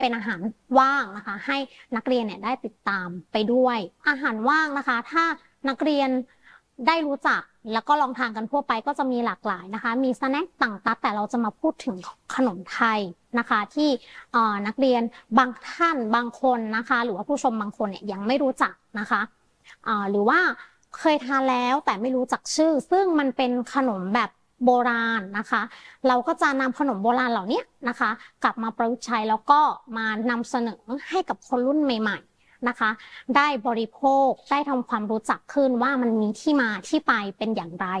เป็นอาหารว่างนะคะให้นักเรียนเนี่ยได้ติดตามไปด้วยอาหารว่างนะคะถ้านักเรียนได้รู้จักแล้วก็ลองทานกันทั่วไปก็จะมีหลากหลายนะคะมีสแน็คต่างๆแต่เราจะมาพูดถึงขนมไทยนะคะที่นักเรียนบางท่านบางคนนะคะหรือว่าผู้ชมบางคนเนี่ยยังไม่รู้จักนะคะหรือว่าเคยทานแล้วแต่ไม่รู้จักชื่อซึ่งมันเป็นขนมแบบโบราณนะคะเราก็จะนำขนมโบราณเหล่านี้นะคะกลับมาประยุกต์ใช้แล้วก็มานำเสนอให้กับคนรุ่นใหม่ๆนะคะได้บริโภคได้ทำความรู้จักขึ้นว่ามันมีที่มาที่ไปเป็นอย่างไร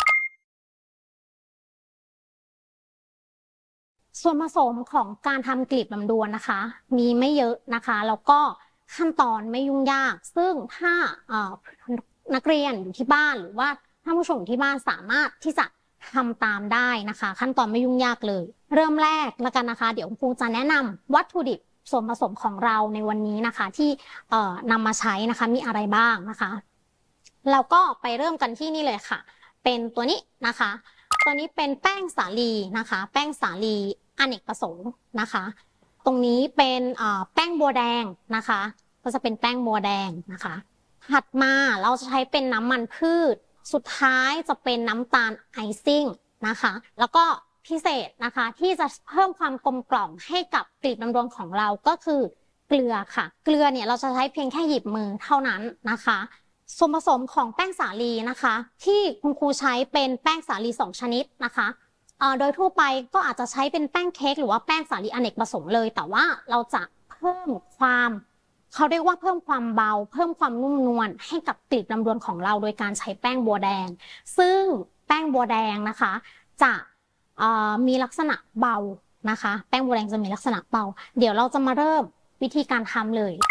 ส่วนผสมของการทำกลีบลำดวนนะคะมีไม่เยอะนะคะแล้วก็ขั้นตอนไม่ยุ่งยากซึ่งถ้านักเรียนอยู่ที่บ้านหรือว่าท่านผู้ชมอยู่ที่บ้านสามารถที่จะทำตามได้นะคะขั้นตอนไม่ยุ่งยากเลยเริ่มแรกแล้วกันนะคะเดี๋ยวคุณครูจะแนะนำวัตถุดิบส่วนผสมของเราในวันนี้นะคะที่นำมาใช้นะคะมีอะไรบ้างนะคะเราก็ไปเริ่มกันที่นี่เลยค่ะเป็นตัวนี้นะคะตัวนี้เป็นแป้งสาลีนะคะแป้งสาลีอเนกประสงค์นะคะตรงนี้เป็นแป้งบัวแดงนะคะก็จะเป็นแป้งบัวแดงนะคะถัดมาเราจะใช้เป็นน้ำมันพืชสุดท้ายจะเป็นน้ำตาลไอซิ่งนะคะแล้วก็พิเศษนะคะที่จะเพิ่มความกลมกล่อมให้กับกลีบน้ำดวงของเราก็คือเกลือค่ะเกลือเนี่ยเราจะใช้เพียงแค่หยิบมือเท่านั้นนะคะส่วนผสมของแป้งสาลีนะคะที่คุณครูใช้เป็นแป้งสาลี2ชนิดนะคะโดยทั่วไปก็อาจจะใช้เป็นแป้งเค้กหรือว่าแป้งสาลีอเนกประสงค์เลยแต่ว่าเราจะเพิ่มความเขาเรียกว่าเพิ่มความเบาเพิ่มความนุ่มนวลให้กับกลีบลำดวนของเราโดยการใช้แป้งบัวแดงซึ่งแป้งบัวแดงนะคะจะมีลักษณะเบานะคะแป้งบัวแดงจะมีลักษณะเบาเดี๋ยวเราจะมาเริ่มวิธีการทำเลย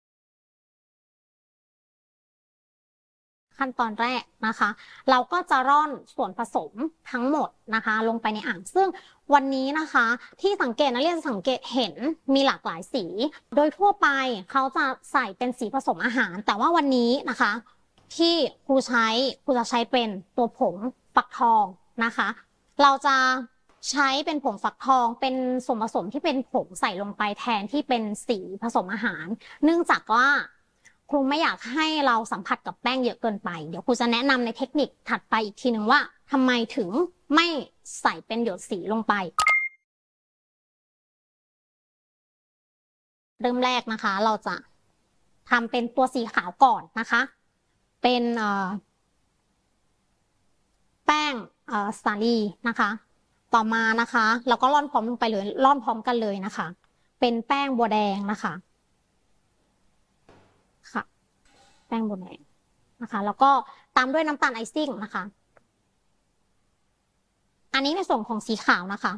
ขั้นตอนแรกนะคะเราก็จะร่อนส่วนผสมทั้งหมดนะคะลงไปในอ่างซึ่งวันนี้นะคะที่สังเกตนักเรียนสังเกตเห็นมีหลากหลายสีโดยทั่วไปเขาจะใส่เป็นสีผสมอาหารแต่ว่าวันนี้นะคะที่ครูจะใช้เป็นตัวผงฟักทองนะคะเราจะใช้เป็นผงฟักทองเป็นส่วนผสมที่เป็นผงใส่ลงไปแทนที่เป็นสีผสมอาหารเนื่องจากว่าครูไม่อยากให้เราสัมผัสกับแป้งเยอะเกินไปเดี๋ยวครูจะแนะนำในเทคนิคถัดไปอีกทีหนึ่งว่าทำไมถึงไม่ใส่เป็นหยดสีลงไปเริ่มแรกนะคะเราจะทำเป็นตัวสีขาวก่อนนะคะเป็นแป้งสาลีนะคะต่อมานะคะเราก็ร่อนพร้อมลงไปเลยร่อนพร้อมกันเลยนะคะเป็นแป้งบัวแดงนะคะค่ะแป้งบัวแดงนะคะแล้วก็ตามด้วยน้ำตาลไอซิ่งนะคะอันนี้ในส่วนของสีขาวนะคะ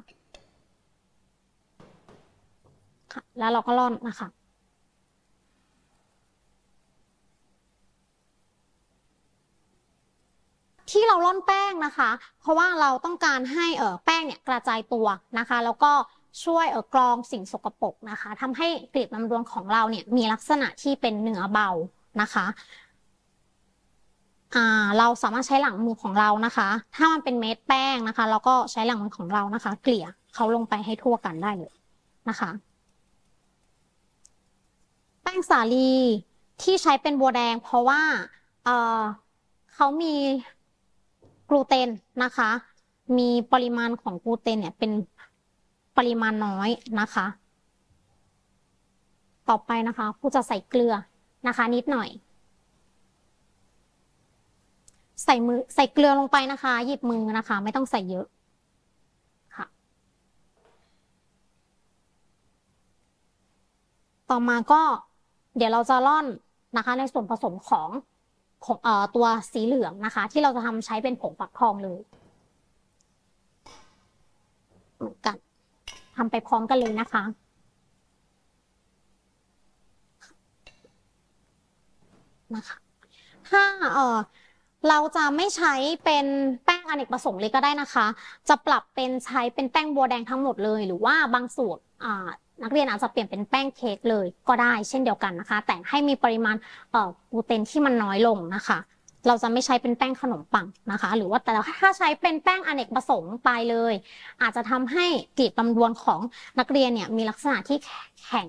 ค่ะแล้วเราก็ร่อนนะคะที่เราร่อนแป้งนะคะเพราะว่าเราต้องการให้แป้งเนี่ยกระจายตัวนะคะแล้วก็ช่วยกรองสิ่งสกปรกนะคะทำให้กลีบน้ำดวงของเราเนี่ยมีลักษณะที่เป็นเนื้อเบานะคะเราสามารถใช้หลังมือของเรานะคะถ้ามันเป็นเม็ดแป้งนะคะเราก็ใช้หลังมือของเรานะคะเกลี่ยเขาลงไปให้ทั่วกันได้เลยนะคะแป้งสาลีที่ใช้เป็นบัวแดงเพราะว่าเอ่อเขามีกลูเตนนะคะมีปริมาณของกลูเตนเนี่ยเป็นปริมาณน้อยนะคะต่อไปนะคะครูจะใส่เกลือนะคะนิดหน่อยใส่เกลือลงไปนะคะหยิบมือนะคะไม่ต้องใส่เยอะค่ะต่อมาก็เดี๋ยวเราจะร่อนนะคะในส่วนผสมของตัวสีเหลืองนะคะที่เราจะทำใช้เป็นผงฟักทองเลยเหมือนกันทำไปพร้อมกันเลยนะคะนะคะถ้าเราจะไม่ใช้เป็นแป้งอเนกประสงค์เลยก็ได้นะคะจะปรับเป็นใช้เป็นแป้งบัวแดงทั้งหมดเลยหรือว่าบางสูตรนักเรียนอาจจะเปลี่ยนเป็นแป้งเค้กเลยก็ได้เช่นเดียวกันนะคะแต่ให้มีปริมาณกลูเตนที่มันน้อยลงนะคะเราจะไม่ใช้เป็นแป้งขนมปังนะคะหรือว่าแต่ถ้าใช้เป็นแป้งอเนกประสงค์ไปเลยอาจจะทำให้กลีบลำดวนของนักเรียนเนี่ยมีลักษณะที่แข็ง